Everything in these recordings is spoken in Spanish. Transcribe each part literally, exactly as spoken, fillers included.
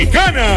Tropicana.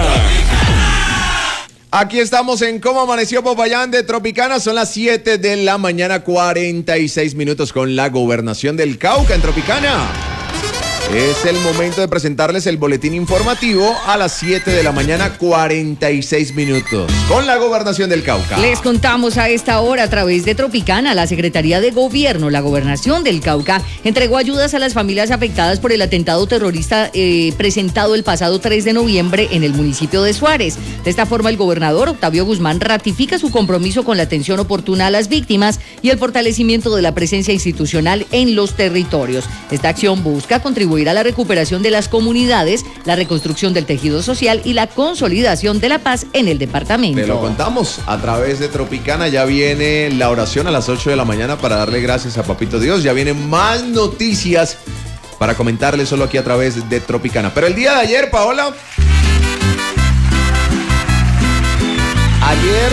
Aquí estamos en Cómo Amaneció Popayán de Tropicana. Son las siete de la mañana, cuarenta y seis minutos con la Gobernación del Cauca en Tropicana. Es el momento de presentarles el boletín informativo a las siete de la mañana, cuarenta y seis minutos, con la Gobernación del Cauca. Les contamos a esta hora a través de Tropicana, la Secretaría de Gobierno, la Gobernación del Cauca, entregó ayudas a las familias afectadas por el atentado terrorista eh, presentado el pasado tres de noviembre en el municipio de Suárez. De esta forma, el gobernador Octavio Guzmán ratifica su compromiso con la atención oportuna a las víctimas y el fortalecimiento de la presencia institucional en los territorios. Esta acción busca contribuir a la recuperación de las comunidades, la reconstrucción del tejido social y la consolidación de la paz en el departamento. Te lo contamos a través de Tropicana. Ya viene la oración a las ocho de la mañana para darle gracias a Papito Dios. Ya vienen más noticias para comentarles solo aquí a través de Tropicana. Pero el día de ayer, Paola, ayer,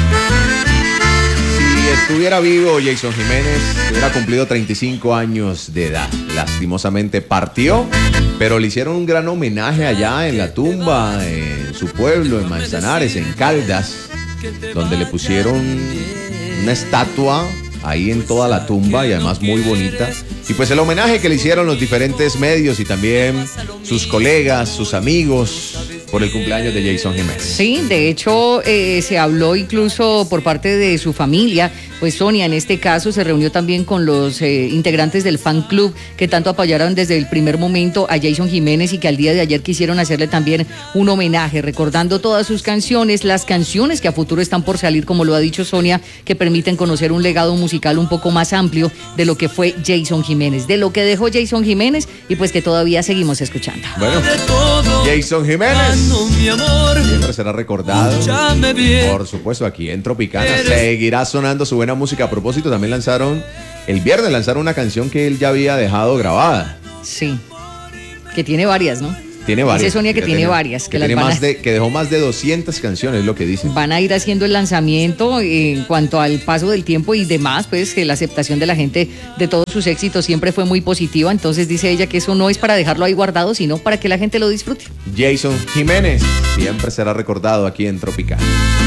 si estuviera vivo Jason Jiménez, hubiera cumplido treinta y cinco años de edad. Lastimosamente partió, pero le hicieron un gran homenaje allá en la tumba, en su pueblo, en Manzanares, en Caldas, donde le pusieron una estatua ahí en toda la tumba y además muy bonita. Y pues el homenaje que le hicieron los diferentes medios y también sus colegas, sus amigos, por el cumpleaños de Jason Jiménez. Sí, de hecho eh, se habló incluso por parte de su familia, pues Sonia en este caso se reunió también con los eh, integrantes del fan club que tanto apoyaron desde el primer momento a Jason Jiménez y que al día de ayer quisieron hacerle también un homenaje, recordando todas sus canciones, las canciones que a futuro están por salir, como lo ha dicho Sonia, que permiten conocer un legado musical un poco más amplio de lo que fue Jason Jiménez, de lo que dejó Jason Jiménez y pues que todavía seguimos escuchando. Bueno, Jason Jiménez siempre será recordado, por supuesto, aquí en Tropicana. Seguirá sonando su buena música. A propósito, también lanzaron, el viernes lanzaron una canción que él ya había dejado grabada. Sí, que tiene varias, ¿no? Tiene varias. Dice Sonia que, que tiene, tiene varias. Que, que, las tiene van más a, de, que dejó más de doscientas canciones, es lo que dicen. Van a ir haciendo el lanzamiento en cuanto al paso del tiempo y demás, pues que la aceptación de la gente de todos sus éxitos siempre fue muy positiva. Entonces dice ella que eso no es para dejarlo ahí guardado, sino para que la gente lo disfrute. Jason Jiménez siempre será recordado aquí en Tropicana.